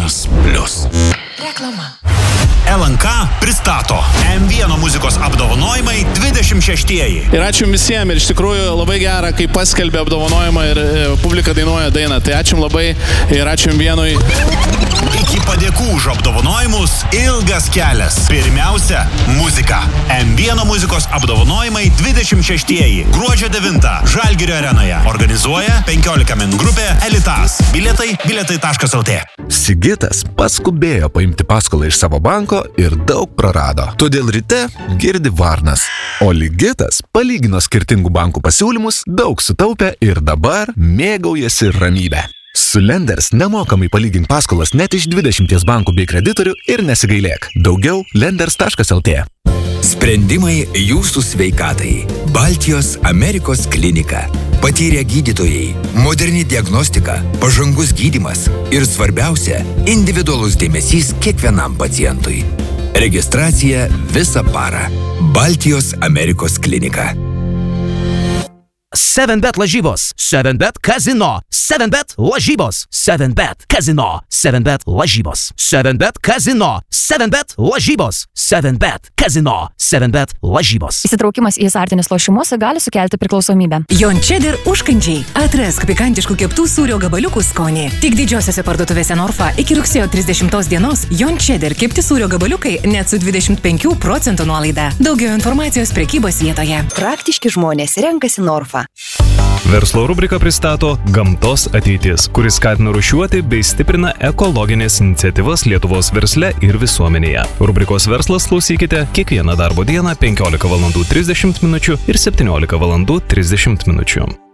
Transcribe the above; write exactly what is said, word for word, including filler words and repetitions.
vienas plius. Reklama. L N K pristato M vienas muzikos apdovanojimai dvidešimt šeštieji. Ir ačiū visiems, ir iš tikrųjų labai gera, kai paskelbė apdovanojimą ir e, publika dainuoja dainą. Tai ačiū labai ir ačiū M vienui. Iki padėkų už apdovanojimus ilgas kelias. Pirmiausia, muzika. M vienas muzikos apdovanojimai dvidešimt šeštieji. Gruodžio devintą Žalgirio arenoje. Organizuoja penkiolika min grupė Elitas. Bilietai bilietai taškas el tė. Sigitas paskubėjo paimti paskolą iš savo banko ir daug prarado. Todėl ryte girdi varnas. O Ligitas palygino skirtingų bankų pasiūlymus, daug sutaupė ir dabar mėgaujasi ramybę. Su Lenders nemokamai palygink paskolas net iš dvidešimties bankų bei kreditorių ir nesigailėk. Daugiau lenders taškas el tė. Sprendimai jūsų sveikatai. Baltijos Amerikos klinika. Patyrę gydytojai, moderni diagnostika, pažangus gydymas ir svarbiausia – individualus dėmesys kiekvienam pacientui. Registracija visą parą. Baltijos Amerikos klinika. seven bet lažybos, seven bet kazino, seven bet lažybos, seven bet kazino, seven bet lažybos, seven bet kazino, seven bet lažybos, seven bet kazino, seven bet lažybos. Įsitraukimas į azartinius lošimus gali sukelti priklausomybę. Jon Cheddar užkandžiai. Atrask pikantiškų keptų sūrio gabaliukų skonį. Tik didžiosiose parduotuvėse Norfa iki rugsėjo trisdešimtos dienos Jon Cheddar kepti sūrio gabaliukai net su dvidešimt penkių procentų nuolaida. Daugiau informacijos prekybos vietoje. Praktiški žmonės renkasi Norfa. Verslo rubrika pristato Gamtos ateitis, kuris skatina rūšiuoti bei stiprina ekologinės iniciatyvas Lietuvos versle ir visuomenėje. Rubrikos Verslas klausykite kiekvieną darbo dieną penkiolika valandų trisdešimt minučių ir septyniolika valandų trisdešimt minučių.